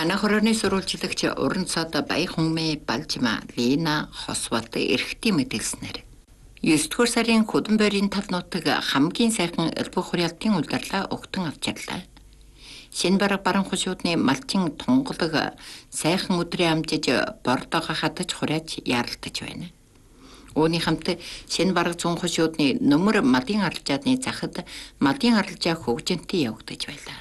Манай хорооны сурвалжлагч уран цод Баян Хүнмээ Балжма Лина Хосвалт эрхтийн мэдээлснээр 9-р сарын Хөдөнбөрийн 5 нутаг хамгийн сайхан элбэг хураалтын удирлаа өгтөн авчирлаа. Шинэ баран хушуудны малчин тунгалаг сайхан өдрийн амжиж бордоогоо хатаж хурааж яаралтаж байна. Үүний хамт шинэ бараг зүүн хушуудны нөмөр мадын аралжааны захад мадын аралжаа хөгжинтэй явагдаж байлаа.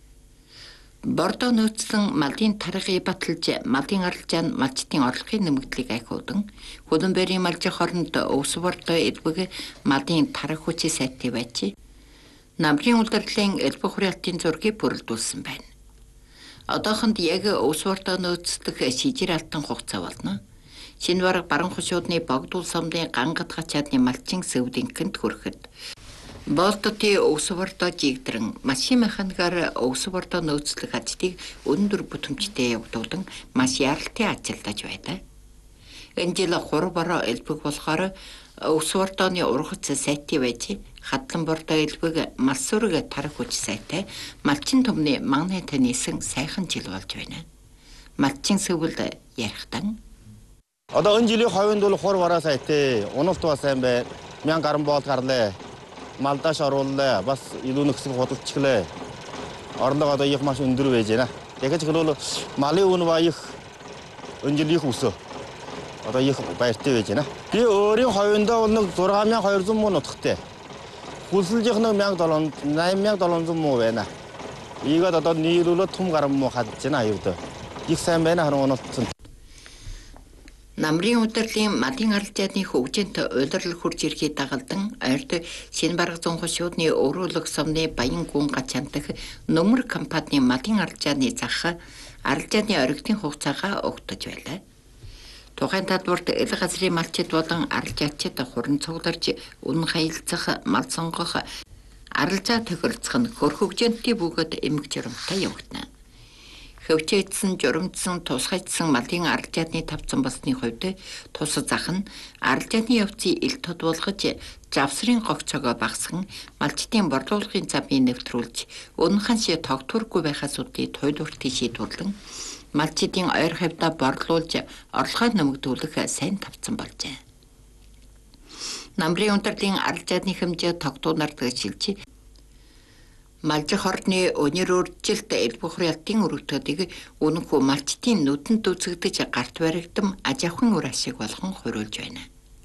Бордоо нөөцлөн малын тархыг баталж малын аралжаа нь малчтын орлогын нэмэгдлийг ахиудан Хөдөнбөрийн малжийн хоронд өвс бордоо элбэг малын тарх хүчээ сайтай байж намрын удирлын элбэг хураалтын зургийг бүрэлдүүлсэн байна. Одоохонд яг өвс бордоо нөөцлөх шижир алтан хугацаа болно. Шинэ баран хушуудны богдуул сомдын гангад гачаадны малчин сэвдинхэнд хүрэхэд болтоти өвс бордоо жигдрэн машин механикаар өвс бордоо нөөцлөх ажлыг өндөр бүтэмжтэй явуулан маш яралтай ажиллаж байдаг. Энэ жил хуруу бороо элбэг болохоор өвс бордооны ургац сайтай байж хадлан бордоо элбэг мал сүрэг тарх хүч сайтай малчин төмний магнит нисэн сайхан жил болж байна. Малчин сэвэлд ярихтан Одоо энэ жилийн ховынд бол хуруу бороо сайтай уналт бас сайн бай 1000 гаруй боол гарлаа. Малдаш орууллаа. Бас илүү нэгсэн худалдчихлаа. Орлого одоо их маш өндөр байж байна. Тэгэж хэлвэл малын үн ба их энэ жил их өсөө. Одоо их баяртай байж байна. Би өөрийн ховиндоо бол нэг 6200 муу нутагтай. Хүлсэлжих нэг 8700 муу байна. Ийгээд одоо нийлүүлээд том гарам муу хадж байна аюултай. Их сайн байна харин уналт. Намрын удирлын мадын аралжааны хөгжинт удирдал хурж ирэхийг дагалдан ойрд шинэ бараг зүүн хушуудны өрөөлөг сомны Баян гүн гачаантах нөмөр компани мадын аралжааны зах аралжааны оригтын хугацаагаа өгдөж байлаа. Тухайн татварт ил газрын малчид болон аралжаачид хуран цугларж үнэн хаялцах мал сонгох аралжаа тохиролцох нь хөр хөгжинтийн бөгөөд эмэг журамтай явагдана. Хөвчээдсэн, журамдсан, тусгайдсан малын аралжааны тавцан болсны хувьд тус зах нь аралжааны явцыг ил тод болгож завсрын говцоогоо багасган малчтын борлуулгын замыг нэвтрүүлж өнхөн шиг тогтворгүй байх асуудлыг туйлууртыг шийдвэрлэн малчдын ойр хавьда борлуулж орлогоо нэмэгдүүлэх сайн тавцан болжээ. Намрын удирлын аралжааны хэмжээ тогтуунаар дэгшилж малжих орны өнөр үржилт элбэг хураалтын өргөтөдийг үнэнхүү малчтын нүдэнд үзэгдэж гарт баригдам аж ахуйн үр ашиг болгон хориулж байна.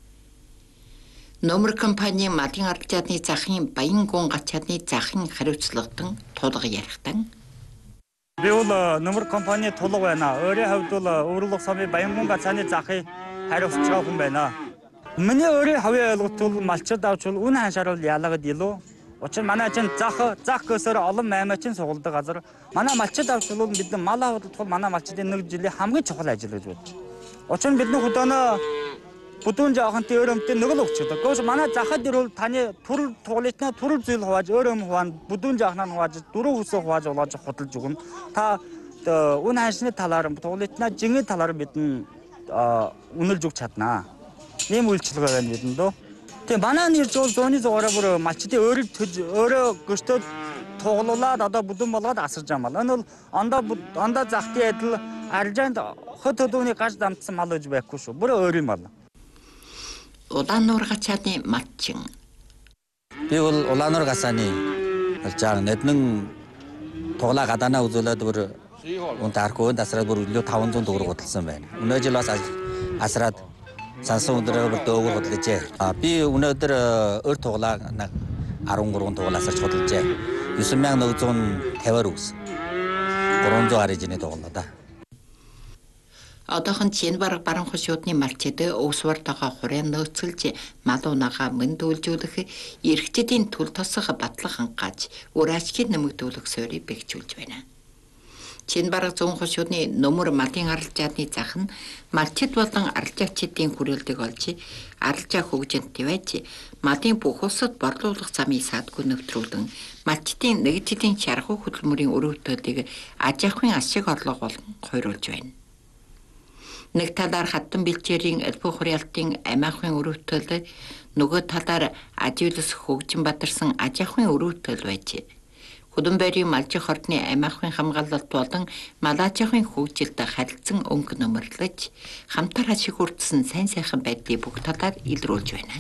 Нөмөр компани малын аралжааны захын Баян гүн гачаадны захын хариуцлагадан тулга ярихтан би бол нөмөр компани тулга байна. Өөрийн хувьд бол өвөрлөг сумын Баян гүн гачаадны захын хариуцж байгаа хүн байна. Миний өөрийн хувийн ойлголт бол малчид авчвал үн ханшаар бол яалагд илүү Учир манай чинь зах гэсээр олон маймаачин сугалдаг газар. Манай малчид авчвал бид мал авалдах манай малчидын нэг жилийн хамгийн чухал ажил гэж бодож. Учир нь бидний хөдөөнөө бүдүүн жаахантай өрөмтэй нэг л өгчдөг. Гэхдээ манай захад ирвэл таны төрөл тугалитнаа төрөл зүйл хувааж өрөм хуваана, бүдүүн жаахнаа хувааж, дөрөв хүсээ хувааж улааж хөдөлж өгнө. Та үн ханшны талаар тугалитнаа жингийн талаар бидэн үнэлж өгч чаднаа. Ийм үйлчлэг байна бидэнд дөө. Тэгээ манай нэр зүүн зүүнний зугаараа бүр малчдын өөрөө гөртөд тугалуулаад одоо бүдүүн болгоод асарж байгаа мал. Энэ бол ондоо захтын адил арилжаанд хот хөдөөний гаж дамтсан мал гэж байхгүй шүү. Бүр өөрийн мал. Улаануур гачаадны малчин. Би бол улаануур гасааны алжаар нэднэн туглаа гадаанаа үзүүлээд бүр унт аркуунд асраад бүр илүү 500 төгрөг хөдөлсөн байна. Өнөө жил бас асраад сансан өдрөөр дөөгөр хөдлөжээ. Би өнөөдөр өр туглаа 13 туглаа асарч хөдлөжээ. 9150-аар өгсөн. 300 арижны туглаа да. Одоохон шинэ баран хушуудны малчид өвс бордоогоо хураан нөөцөлж малуунагаа мэндүүлжүүлэх эрхчдийн төл тосох батлах хангааж үр ашгийг нэмэгдүүлэх суурийг бэхжүүлж байна. Шинэ бараг зүүн хушуудны нөмөр малын аралжааны зах нь малчид болон аралжаачдын хүрээлтийг олж аралжаа хөгжинтэй байж малын бүх усад борлуулах замыг саадгүй нэвтрүүлэн малчдын нэгжлийн шаргуу хөдөлмөрийн өрөвдөлтийг аж ахуйн ашиг орлого болон хойруулж байна. Нэг талаар хатан бэлчээрийн элбэг хураалтын амь ахуйн өрөвдөл нөгөө талаар аж үйлс хөгжин бадарсан аж ахуйн өрөвдөл байж Хөдөнбөрийн малжих ордны амиахын хамгаалалт болон малаажихын хөгжилд харилцан өнгө нөмөрлөж, хамтар ашиг хүртсэн сайн сайхан байдлыг бүх талаар илрүүлж байна.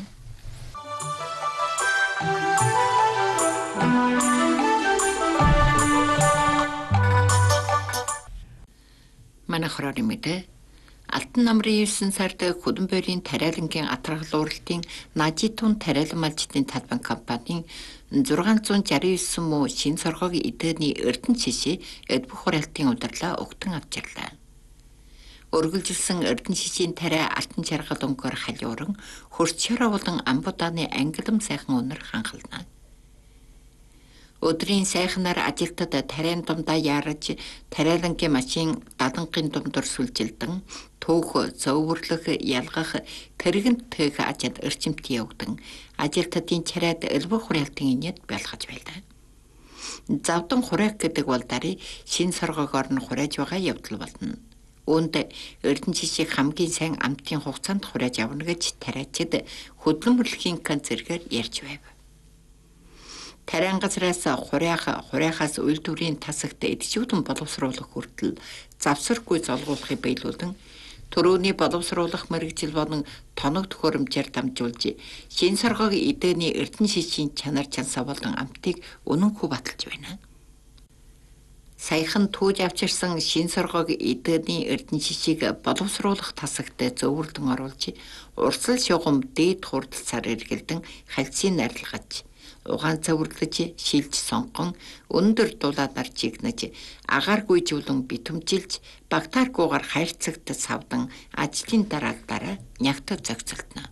Манай хорооны мэдээ Алтан намрын 9 сард Хөдөнбөрийн тариалангийн атаргал уралтын Нажитун тариалан малжтын талбай компанийн 669 муу шин соргоог эдний эрдэнэ шишээ эдбөх хураалтын удирлаа өгтөн авчирлаа. Өргөлжилсэн эрдэнэ шишийн тариа алтан жаргал өнгөөр халиуран хөрч шороо болон амбудааны ангилам сайхан өнөр ханхална. Өдрийн сайхнаар ажилтад тариан дундаа яарч тариалангийн машин дадангийн дундор сүлжилдэн төөх зөөвөрлөх ялгах тэрэгэнт тээх ажил эрчимт явагдан ажилтдын чарайд элбэх хураалтын инэд бэлгэж байлаа. Завдан хураах гэдэг бол дарыг шин соргоогоор нь хурааж байгаа явдал болно. Үүнд эрдэнэ шишийг хамгийн сайн амтын хугацаанд хурааж авна гэж тариачид хөдөлмөрлөхийн канцергээр ярьж байв. Тариан газраас хурайхаас үйлдвэрийн тасагт эдчүүдэн боловсруулах хүртэл завсаргүй золгуулахыг биелүүлэн төрөөний боловсруулах мэргэжил болон тоног төхөөрөмжээр дамжуулж шин соргоог эдний эрдэнэ шишийн чанар чансаа болон амтыг үнэнхүү баталж байна. Саяхан түүж авчирсан шин соргоог эдний эрдэнэ шишийг боловсруулах тасагт зөвөрлөн оруулж урсгал шугам дээд хурдцаар эргэлдэн хальцын арилгаж угаан цаврлаж шилж сонгон өндөр дулаанаар чигнэж агааргүй жуулан битэмжилж багтааргүйгээр хайрцагт савдан ажлын дараа нягтад зохицолтно.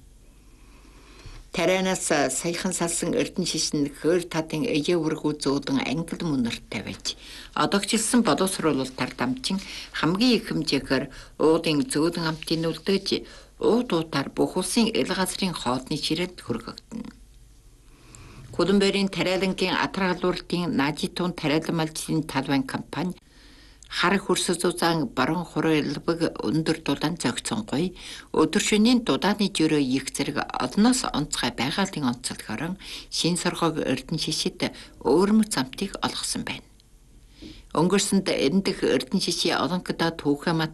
Тарианаас саяхан салсан эрдэнэ шишин хөр татын эжэвэргүү зөөдөн ангил мөнөртэй байж одогчилсан боловсруулалтаар дамжин хамгийн их хэмжээгээр уудын зөөдөн амтын үлдээж ууд уутаар бүх улсын ил газрын хоодны ширэд хөргөгдөнө. Хөдөнбөрийн тариалангийн атаргал уралтын Нажитун тариалан малжтын талбай компани хар хөрсө зузаан баруун хурайлбаг өндөр дулаан зохицсонгүй өдөр шөнийн дудааны жөрөө их зэрэг олноос онцгой байгалийн онцлохоор шин соргоог эрдэнэ шишид өөрмөц амтыг олгосон байна. Өнгөрсөнд эндэх эрдэнэ шишийн олонхтой түүхэн